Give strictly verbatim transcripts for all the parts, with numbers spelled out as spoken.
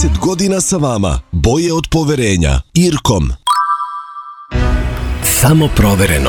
trideset godina sa vama. Boje od poverenja. Irkom. Samo provereno.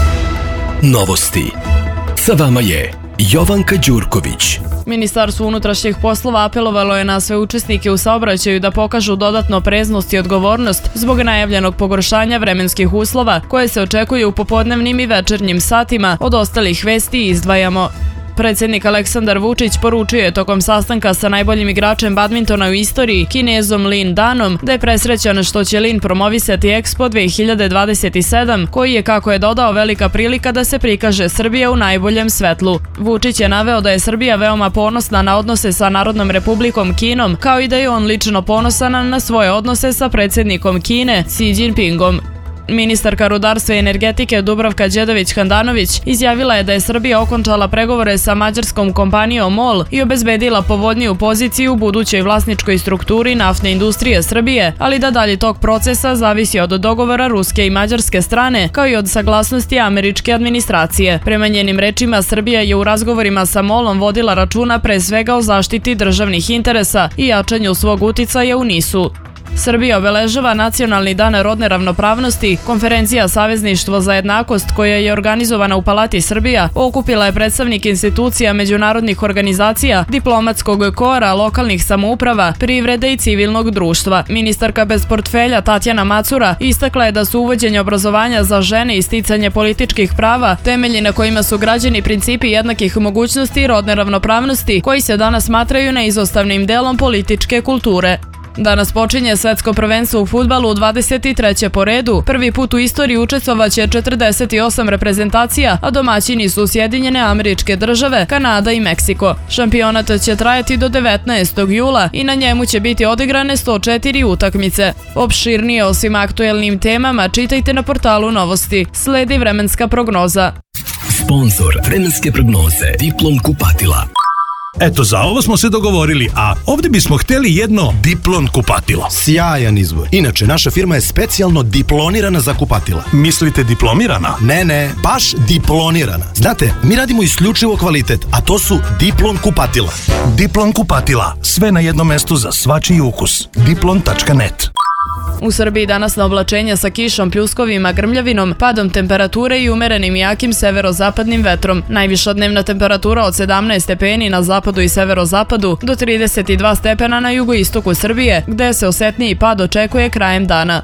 Novosti. Sa vama je Jovanka Đurković. Ministarstvo unutrašnjih poslova apelovalo je na sve učesnike u saobraćaju da pokažu dodatno opreznost i odgovornost zbog najavljenog pogoršanja vremenskih uslova koje se očekuju u popodnevnim i večernjim satima. Od ostalih vesti izdvajamo. Predsjednik Aleksandar Vučić poručio je tokom sastanka sa najboljim igračem badmintona u istoriji, Kinezom Lin Danom, da je presrećan što će Lin promovisati Expo dve hiljade dvadeset sedam, koji je, kako je dodao, velika prilika da se prikaže Srbija u najboljem svetlu. Vučić je naveo da je Srbija veoma ponosna na odnose sa Narodnom Republikom Kinom, kao i da je on lično ponosan na svoje odnose sa predsjednikom Kine, Xi Jinpingom. Ministarka rudarstva i energetike Dubravka Đedović-Handanović izjavila je da je Srbija okončala pregovore sa mađarskom kompanijom MOL i obezbedila povoljniju poziciju u budućoj vlasničkoj strukturi naftne industrije Srbije, ali da dalje tog procesa zavisi od dogovora ruske i mađarske strane, kao i od saglasnosti američke administracije. Prema njenim rečima, Srbija je u razgovorima sa MOL-om vodila računa pre svega o zaštiti državnih interesa i jačanju svog uticaja u NIS-u. Srbija obeležava Nacionalni dan rodne ravnopravnosti. Konferencija Savezništvo za jednakost, koja je organizovana u Palati Srbija, okupila je predstavnike institucija međunarodnih organizacija, diplomatskog kora, lokalnih samouprava, privrede i civilnog društva. Ministarka bez portfelja Tatjana Macura istakla je da su uvođenje obrazovanja za žene i sticanje političkih prava temelji na kojima su građeni principi jednakih mogućnosti i rodne ravnopravnosti, koji se danas smatraju neizostavnim delom političke kulture. Danas počinje svetsko prvenstvo u fudbalu u dvadeset trećem po redu. Prvi put u istoriji učestvovaće četrdeset osam reprezentacija, a domaćini su Sjedinjene Američke Države, Kanada i Meksiko. Šampionat će trajati do devetnaestog jula i na njemu će biti odigrane sto četiri utakmice. Opširnije o svim aktuelnim temama čitajte na portalu Novosti. Sledi vremenska prognoza. Sponzor vremenske prognoze Diplom kupatila. Eto, za ovo smo se dogovorili, a ovdje bismo htjeli jedno Diplon kupatilo. Sjajan izbor. Inače, naša firma je specijalno diplonirana za kupatila. Mislite diplomirana? Ne, ne, baš diplonirana. Znate, mi radimo isključivo kvalitet, a to su Diplon kupatila. Diplon kupatila. Sve na jednom mestu za svačiji ukus. diplon tačka net. U Srbiji danas na oblačenja sa kišom, pljuskovima, grmljavinom, padom temperature i umerenim jakim severozapadnim vetrom. Najviša dnevna temperatura od sedamnaest stepeni na zapadu i severozapadu do trideset dva stepena na jugoistoku Srbije, gde se osetniji pad očekuje krajem dana.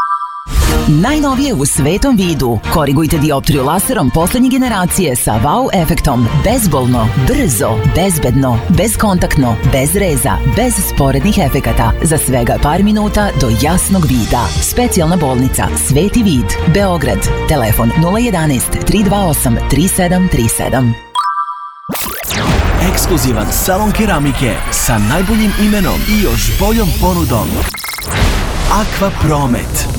Najnovije u svetom vidu. Korigujte dioptriju laserom poslednje generacije sa wow efektom. Bezbolno, brzo, bezbedno, bezkontaktno, bez reza, bez sporednih efekata. Za svega par minuta do jasnog vida. Specijalna bolnica Sveti vid, Beograd. Telefon nula jedanaest tri dva osam tri sedam tri sedam. Ekskluzivan salon keramike sa najboljim imenom i još boljom ponudom. Aqua Promet.